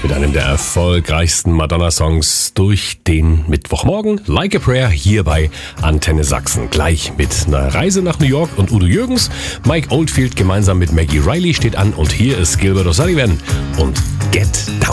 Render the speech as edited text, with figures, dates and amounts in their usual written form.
mit einem der erfolgreichsten Madonna-Songs durch den Mittwochmorgen. Like a Prayer hier bei Antenne Sachsen. Gleich mit einer Reise nach New York und Udo Jürgens. Mike Oldfield gemeinsam mit Maggie Riley steht an und hier ist Gilbert O'Sullivan und Get Down.